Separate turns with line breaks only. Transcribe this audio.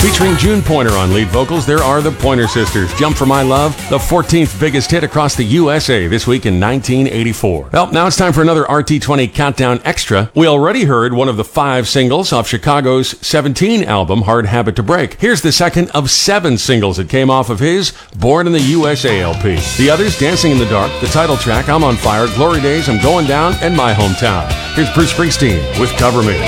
Featuring June Pointer on lead vocals, there are the Pointer Sisters. Jump for My Love, the 14th biggest hit across the USA this week in 1984. Well, now it's time for another RT20 Countdown Extra. We already heard one of the 5 singles off Chicago's 17 album, Hard Habit to Break. Here's the second of 7 singles that came off of his Born in the USA LP. The others, Dancing in the Dark, the title track, I'm on Fire, Glory Days, I'm Going Down, and My Hometown. Here's Bruce Springsteen with Cover Me.